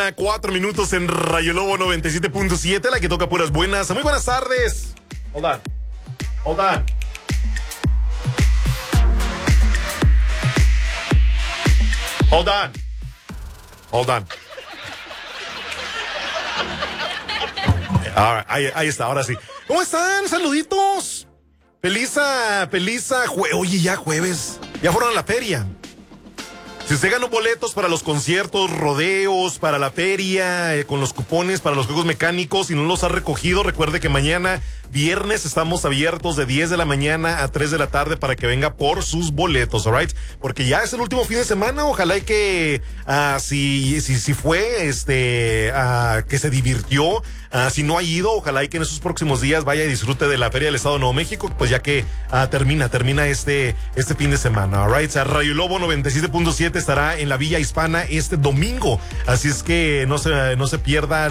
4 minutos en Rayo Lobo 97.7, la que toca puras buenas. Muy buenas tardes. Hold on. Hold on. Hold on. Hold on. Ahí está, ahora sí. ¿Cómo están? Saluditos. Feliz Oye, ya jueves. Ya fueron a la feria. Si usted ganó boletos para los conciertos, rodeos, para la feria, con los cupones para los juegos mecánicos y no los ha recogido, recuerde que mañana, viernes, estamos abiertos de 10 de la mañana a 3 de la tarde para que venga por sus boletos, alright? Porque ya es el último fin de semana, ojalá y que si fue, que se divirtió, si no ha ido, ojalá y que en esos próximos días vaya y disfrute de la Feria del Estado de Nuevo México, pues ya que termina este fin de semana, alright? Radio Lobo 97.7 estará en la Villa Hispana este domingo, así es que no se pierda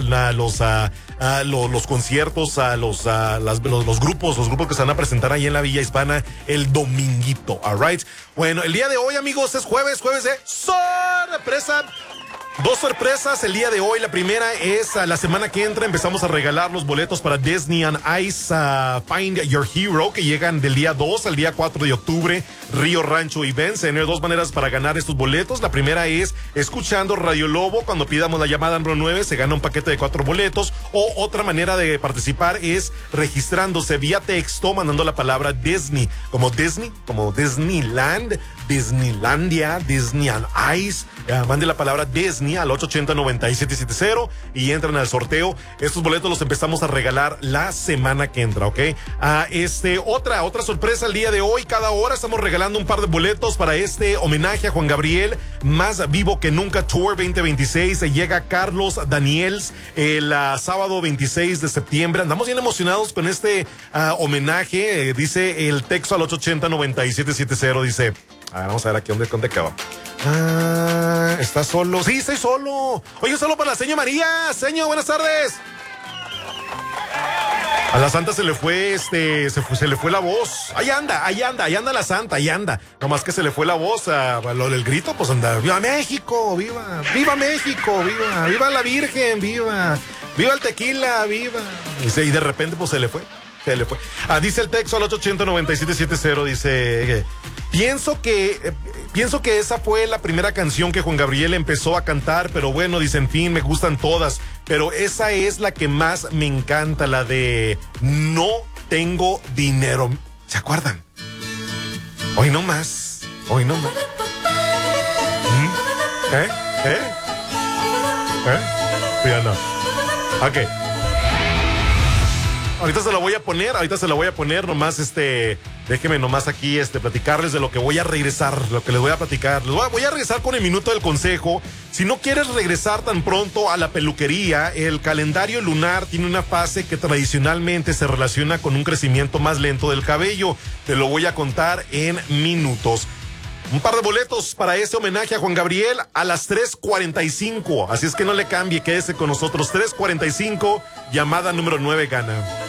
los conciertos, los grupos que se van a presentar ahí en la Villa Hispana el dominguito, alright? Bueno, el día de hoy, amigos, es jueves de sorpresa. 2 sorpresas el día de hoy. La primera es la semana que entra empezamos a regalar los boletos para Disney on Ice, Find Your Hero, que llegan del día 2 al día 4 de octubre, Río Rancho Events. Hay 2 maneras para ganar estos boletos. La primera es escuchando Radio Lobo. Cuando pidamos la llamada número 9 se gana un paquete de 4 boletos. O otra manera de participar es registrándose vía texto, mandando la palabra Disney, como Disney, como Disneyland, Disneylandia, Disney on Ice. Mande la palabra Disney al 880-9770 y entran al sorteo. Estos boletos los empezamos a regalar la semana que entra, ¿ok? Otra sorpresa el día de hoy. Cada hora estamos regalando un par de boletos para este homenaje a Juan Gabriel, Más Vivo que Nunca Tour 2026. Llega Carlos Daniels el sábado 26 de septiembre. Andamos bien emocionados con este homenaje. Dice el texto al 880-9770. Dice, vamos a ver aquí dónde acaba. ¿Estás solo? Sí, estoy solo. Oye, solo para la señora María. Señor, buenas tardes. A la santa se le fue, se le fue la voz. Ahí anda la santa, ahí anda. Nomás que se le fue la voz a lo del grito, pues anda. ¡Viva México! ¡Viva! ¡Viva México! ¡Viva! ¡Viva la Virgen! ¡Viva! ¡Viva el tequila! ¡Viva! Y de repente, pues se le fue. Dice el texto al 880-9770, dice, pienso que esa fue la primera canción que Juan Gabriel empezó a cantar, pero bueno, dice, en fin, me gustan todas, pero esa es la que más me encanta, la de No Tengo Dinero. ¿Se acuerdan? Hoy no más. Ya no. Ok. Ahorita se la voy a poner, nomás déjeme nomás aquí platicarles de lo que voy a regresar, lo que les voy a platicar. Voy a regresar con el minuto del consejo. Si no quieres regresar tan pronto a la peluquería, el calendario lunar tiene una fase que tradicionalmente se relaciona con un crecimiento más lento del cabello. Te lo voy a contar en minutos. Un par de boletos para este homenaje a Juan Gabriel a las 3:45. Así es que no le cambie, quédese con nosotros. 3:45, llamada número 9 gana.